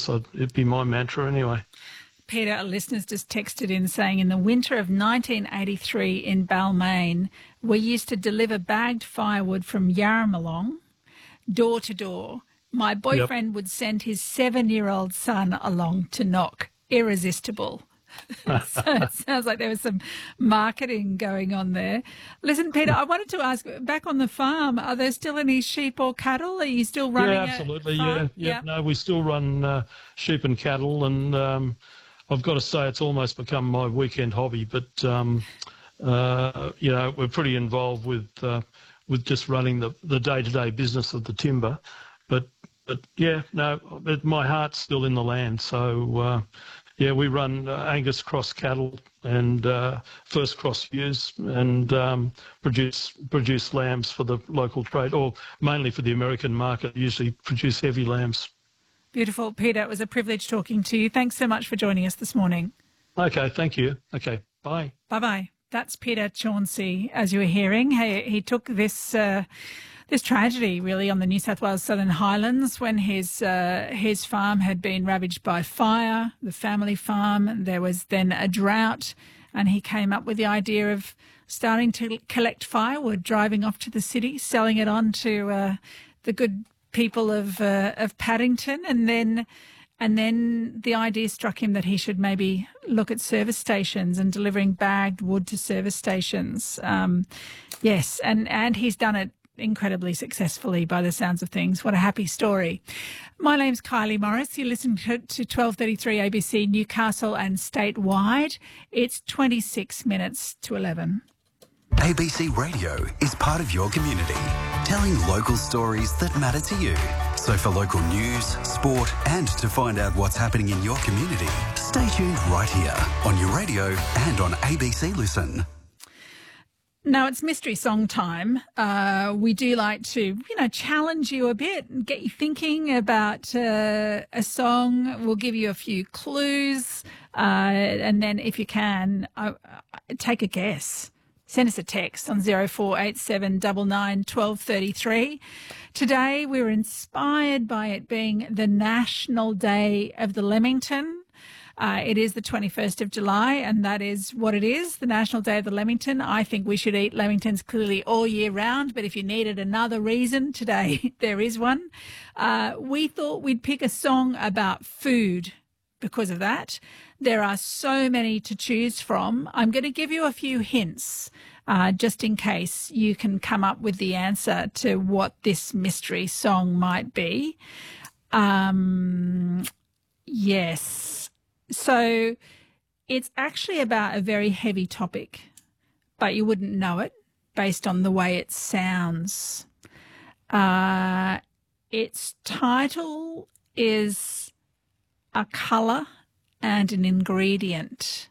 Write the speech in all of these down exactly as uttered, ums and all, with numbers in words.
So it'd be my mantra anyway. Peter, a listener's just texted in saying, in the winter of nineteen eighty-three in Balmain, we used to deliver bagged firewood from Yarramalong door to door. My boyfriend yep. would send his seven-year-old son along to knock. Irresistible. So it sounds like there was some marketing going on there. Listen, Peter, I wanted to ask, back on the farm, are there still any sheep or cattle? Are you still running Yeah, absolutely. A farm? Yeah, yeah, yeah. No, we still run uh, sheep and cattle, and um, I've got to say it's almost become my weekend hobby. But um, uh, you know, we're pretty involved with uh, with just running the the day-to-day business of the timber. But but yeah, no, my heart's still in the land. So. Uh, Yeah, we run uh, Angus cross cattle and uh, first cross ewes and um, produce produce lambs for the local trade, or mainly for the American market. Usually produce heavy lambs. Beautiful. Peter, it was a privilege talking to you. Thanks so much for joining us this morning. Okay, thank you. Okay, bye. Bye-bye. That's Peter Chauncey, as you were hearing. He, he took this... Uh, This tragedy really on the New South Wales Southern Highlands when his uh, his farm had been ravaged by fire, the family farm. There was then a drought, and he came up with the idea of starting to collect firewood, driving off to the city, selling it on to uh, the good people of uh, of Paddington, and then and then the idea struck him that he should maybe look at service stations and delivering bagged wood to service stations. Um, yes, and and he's done it incredibly successfully by the sounds of things. What a happy story. My name's Kylie Morris. You listen to, to twelve thirty-three A B C Newcastle and statewide. It's twenty-six minutes to eleven. A B C Radio is part of your community, telling local stories that matter to you. So for local news, sport and to find out what's happening in your community, stay tuned right here on your radio and on A B C Listen. Now, it's mystery song time. Uh, we do like to, you know, challenge you a bit and get you thinking about uh, a song. We'll give you a few clues. Uh, and then if you can, uh, take a guess. Send us a text on zero four eight seven nine nine one two three three. Today, we were inspired by it being the National Day of the Lemington. Uh, it is the twenty-first of July, and that is what it is, the National Day of the Lemington. I think we should eat Lemingtons clearly all year round, but if you needed another reason, today there is one. Uh, we thought we'd pick a song about food because of that. There are so many to choose from. I'm going to give you a few hints uh, just in case you can come up with the answer to what this mystery song might be. Um, yes. So it's actually about a very heavy topic, but you wouldn't know it based on the way it sounds. Uh, its title is a colour and an ingredient.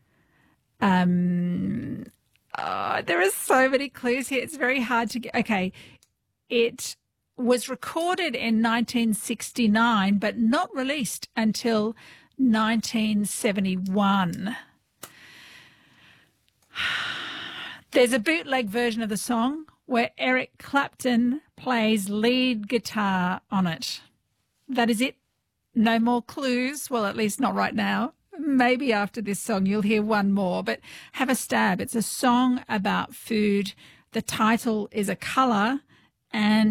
Um, uh, there are so many clues here. It's very hard to get. Okay, it was recorded in nineteen sixty-nine, but not released until nineteen seventy-one. There's a bootleg version of the song where Eric Clapton plays lead guitar on it. That is it. No more clues. Well, at least not right now. Maybe after this song you'll hear one more, but have a stab. It's a song about food. The title is A Colour and